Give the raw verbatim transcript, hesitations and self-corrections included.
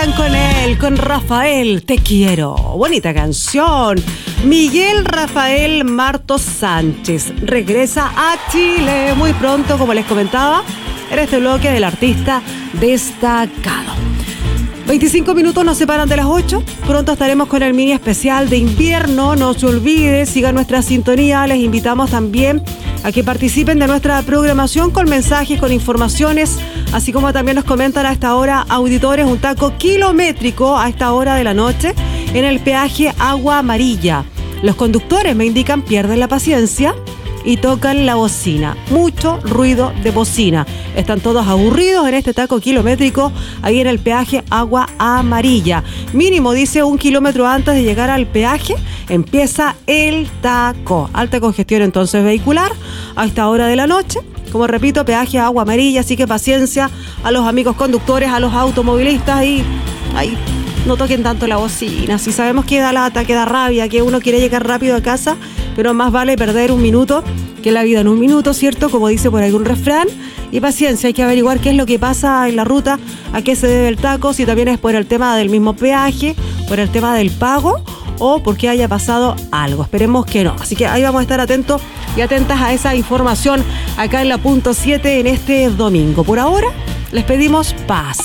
cantan con él, con Rafael, Te Quiero. Bonita canción. Miguel Rafael Martos Sánchez regresa a Chile muy pronto, como les comentaba, en este bloque del artista destacado. veinticinco minutos nos separan de las ocho. Pronto estaremos con el mini especial de invierno. No se olvide, sigan nuestra sintonía. Les invitamos también a que participen de nuestra programación con mensajes, con informaciones, así como también nos comentan a esta hora auditores un taco kilométrico a esta hora de la noche en el peaje Agua Amarilla. Los conductores, me indican, pierden la paciencia y tocan la bocina. Mucho ruido de bocina. Están todos aburridos en este taco kilométrico ahí en el peaje Agua Amarilla. Mínimo, dice, un kilómetro antes de llegar al peaje empieza el taco. Alta congestión entonces vehicular a esta hora de la noche. Como repito, peaje Agua Amarilla, así que paciencia a los amigos conductores, a los automovilistas y ahí no toquen tanto la bocina. Si sabemos que da lata, que da rabia, que uno quiere llegar rápido a casa, pero más vale perder un minuto que la vida en un minuto, ¿cierto? Como dice por algún refrán. Y paciencia, hay que averiguar qué es lo que pasa en la ruta, a qué se debe el taco, si también es por el tema del mismo peaje, por el tema del pago o porque haya pasado algo. Esperemos que no. Así que ahí vamos a estar atentos y atentas a esa información acá en la punto siete en este domingo. Por ahora, les pedimos paz.